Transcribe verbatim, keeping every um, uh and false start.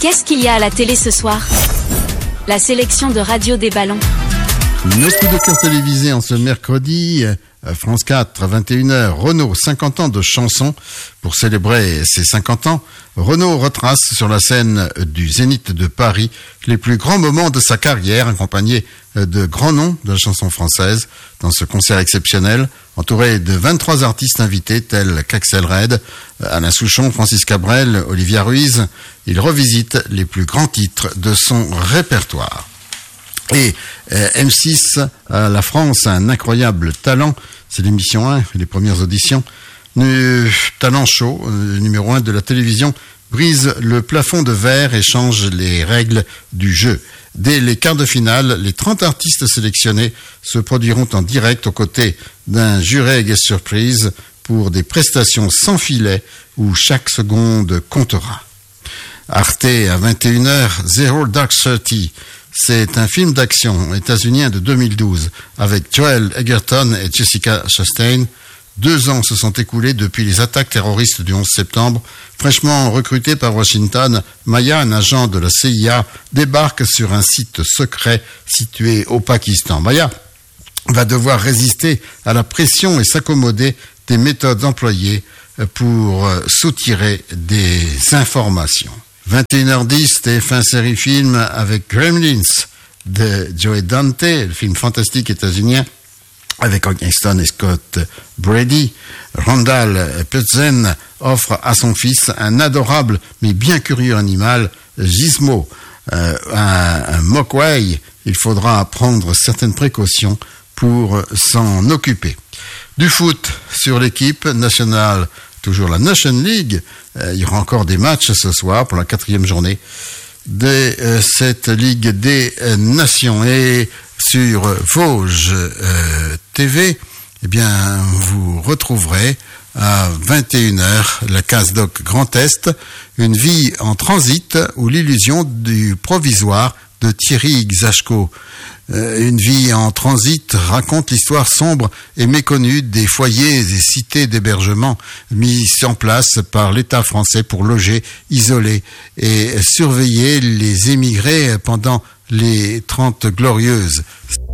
Qu'est-ce qu'il y a à la télé ce soir? La sélection de Radio des Ballons. Nos coups de cœur télévisés en ce mercredi, France quatre, vingt et une heures. Renaud, cinquante ans de chansons. Pour célébrer ses cinquante ans, Renaud retrace sur la scène du Zénith de Paris les plus grands moments de sa carrière, accompagné de grands noms de la chanson française. Dans ce concert exceptionnel, entouré de vingt-trois artistes invités tels qu'Axel Red, Alain Souchon, Francis Cabrel, Olivia Ruiz, il revisite les plus grands titres de son répertoire. Et euh, M six, euh, la France a un incroyable talent. C'est l'émission un, les premières auditions. Le talent show, euh, numéro un de la télévision, brise le plafond de verre et change les règles du jeu. Dès les quarts de finale, les trente artistes sélectionnés se produiront en direct aux côtés d'un jury guest surprise pour des prestations sans filet où chaque seconde comptera. Arte à vingt et une heures, Zero Dark Thirty. C'est un film d'action états-unien de deux mille douze avec Joel Edgerton et Jessica Chastain. Deux ans se sont écoulés depuis les attaques terroristes du onze septembre. Fraîchement recruté par Washington, Maya, un agent de la C I A, débarque sur un site secret situé au Pakistan. Maya va devoir résister à la pression et s'accommoder des méthodes employées pour soutirer des informations. vingt et une heures dix, T F un série film avec Gremlins de Joe Dante, le film fantastique états-unien avec Kingston et Scott Brady. Randall Petzen offre à son fils un adorable mais bien curieux animal, Gizmo, euh, un, un Mogwai. Il faudra prendre certaines précautions pour s'en occuper. Du foot sur l'équipe nationale, toujours la Nation League. Euh, il y aura encore des matchs ce soir pour la quatrième journée de euh, cette Ligue des euh, Nations. Et sur Vosges euh, T V, eh bien, vous retrouverez à vingt et une heures la case doc Grand Est, une vie en transit ou l'illusion du provisoire de Thierry Xachko. Euh, une vie en transit raconte l'histoire sombre et méconnue des foyers et cités d'hébergement mis en place par l'État français pour loger, isoler et surveiller les émigrés pendant les Trente Glorieuses.